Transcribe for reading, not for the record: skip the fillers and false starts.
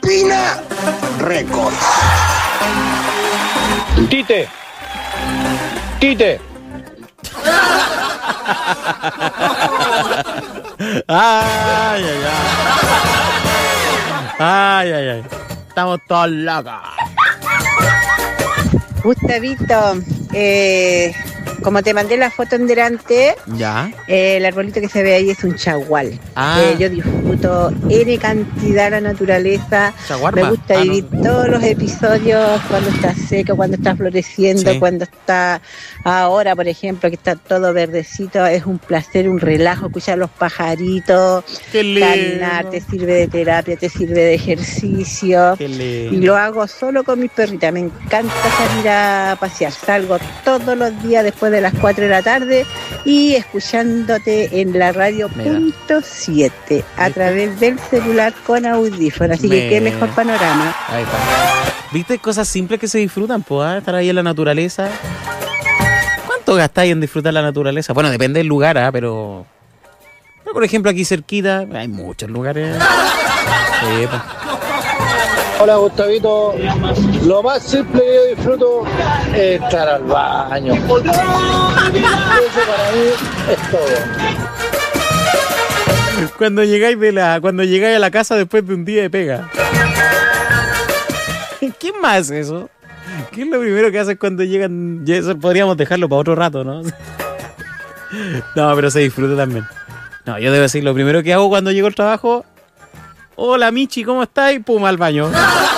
Opina Records. Tite. Tite. Ay, ay, ay. Ay, ay, ay. Estamos todos locos. Gustavito, como te mandé la foto en delante, Ya. el arbolito que se ve ahí es un chagual. Ah. Yo disfruto N cantidad la naturaleza. Chaguarma. Me gusta vivir todos los episodios, cuando está seco, cuando está floreciendo, Sí. cuando está ahora, por ejemplo, que está todo verdecito. Es un placer, un relajo, escuchar los pajaritos. Qué lindo. Caminar, te sirve de terapia, te sirve de ejercicio. Qué Y lindo. lo hago solo con mis perritas. Me encanta salir a pasear. Salgo todos los días después de las 4 de la tarde y escuchándote en la radio Mira. punto 7 a través del celular con audífono. Así que qué Mira. mejor panorama. Ahí está. ¿Viste cosas simples que se disfrutan, pues? Estar ahí en la naturaleza. ¿Cuánto gastáis en disfrutar la naturaleza? Bueno, depende del lugar, pero por ejemplo, aquí cerquita hay muchos lugares. Sí, pues. Hola Gustavito, lo más simple que yo disfruto es estar al baño. Eso para mí es todo. Cuando llegáis a la casa después de un día de pega. ¿Qué más es eso? ¿Qué es lo primero que haces cuando llegan? Y eso podríamos dejarlo para otro rato, ¿no? No, pero se disfruta también. No, yo debo decir, lo primero que hago cuando llego al trabajo: hola Michi, ¿cómo estás? Y pum, al baño.